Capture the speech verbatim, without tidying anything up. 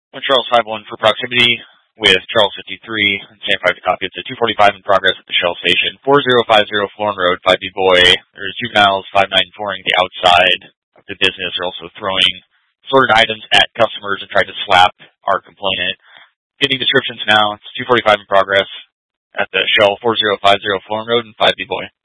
One Charles five one for proximity with Charles fifty-three. Stand five to copy. It's a two forty-five in progress at the Shell station. four zero five zero Florin Road, five B Boy. There's juveniles, five nine four-ing the outside of the business. They're also throwing sorted items at customers and tried to slap our complainant. Getting descriptions now. It's two forty-five in progress at the Shell, four zero five zero Florin Road and five B Boy.